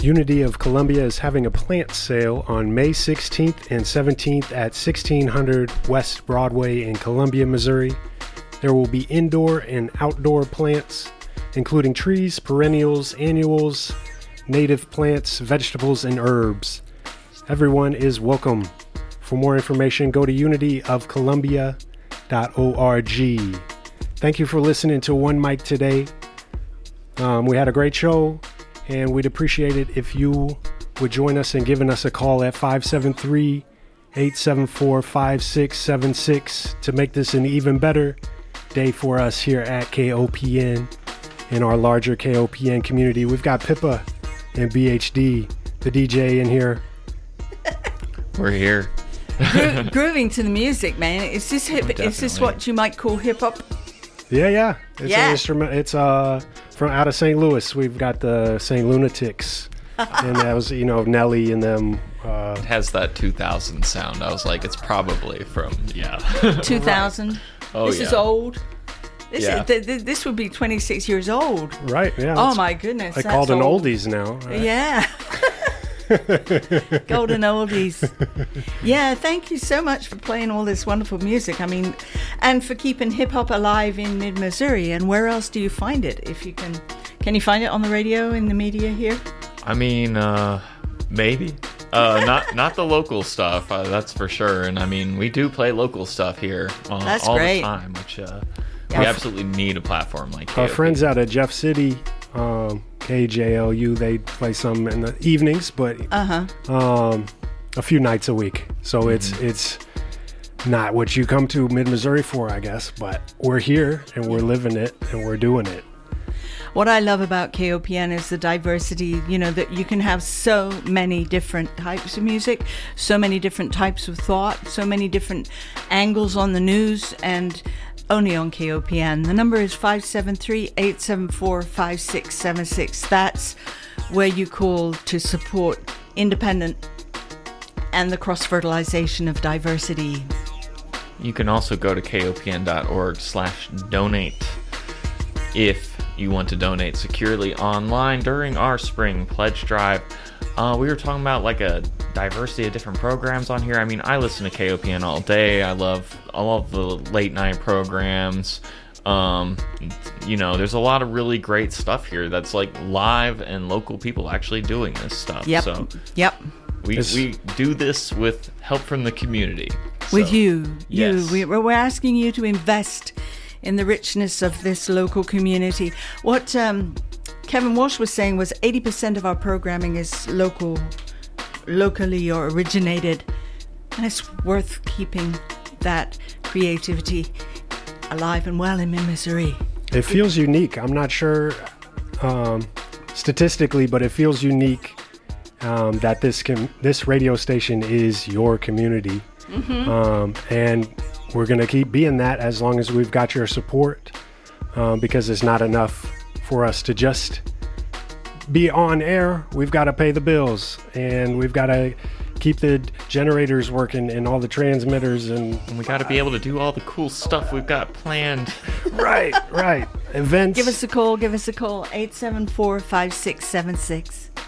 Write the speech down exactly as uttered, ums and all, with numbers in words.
Unity of Columbia is having a plant sale on May sixteenth and seventeenth at sixteen hundred West Broadway in Columbia, Missouri. There will be indoor and outdoor plants, including trees, perennials, annuals, native plants, vegetables, and herbs. Everyone is welcome. For more information, go to unity of columbia dot org. Thank you for listening to One Mic today. Um, we had a great show, and we'd appreciate it if you would join us in giving us a call at five seven three, eight seven four, five six seven six to make this an even better day for us here at K O P N in our larger K O P N community. We've got Pippa and B H D, the D J, in here. We're here. Gro- grooving to the music, man. Is this hip? Oh, is this what you might call hip hop? Yeah, yeah. It's Yeah. an instrument. It's uh from out of Saint Louis. We've got the Saint Lunatics, and that was, you know, Nelly and them. Uh, It has that two thousand sound. I was like, it's probably from, yeah. two thousand. Oh, this yeah. is old. This Yeah. is, th- th- this would be twenty-six years old. right. Yeah. Oh it's- my goodness. They that's called an old. oldies now. Right? Yeah. Golden oldies. Yeah, thank you so much for playing all this wonderful music. I mean, and for keeping hip hop alive in mid-Missouri. And where else do you find it? If you can, can you find it on the radio, in the media here? I mean, uh, maybe. Uh, not not the local stuff, uh, that's for sure. And I mean, we do play local stuff here uh, That's great. the time, which uh, Yeah. we absolutely need a platform like K O Our P. friends out of Jeff City, um, K J L U, they play some in the evenings, but Uh-huh. um, a few nights a week. So Mm-hmm. it's it's not what you come to mid-Missouri for, I guess. But we're here and we're living it and we're doing it. What I love about K O P N is the diversity, you know, that you can have so many different types of music, so many different types of thought, so many different angles on the news, and only on K O P N. The number is five seven three, eight seven four, five six seven six. That's where you call to support independent and the cross-fertilization of diversity. You can also go to kopn.org slash donate if you want to donate securely online during our spring pledge drive. Uh, we were talking about like a diversity of different programs on here. I mean, I listen to K O P N all day. I love all of the late night programs. Um, you know, there's a lot of really great stuff here that's like live and local people actually doing this stuff. Yep. So Yep. we, It's- we do this with help from the community. With So, you. You. yes. We, we're asking you to invest in the richness of this local community. What um, Kevin Walsh was saying was eighty percent of our programming is local, locally or originated. And it's worth keeping that creativity alive and well in Missouri. It feels unique. I'm not sure um, statistically, but it feels unique um, that this com- this radio station is your community. Mm-hmm. Um, and we're going to keep being that as long as we've got your support, um, because it's not enough for us to just be on air. We've got to pay the bills, and we've got to keep the generators working and all the transmitters and And we got to be able to do all the cool stuff we've got planned. right, right. Events. Give us a call. Give us a call. eight seven four, five six seven six.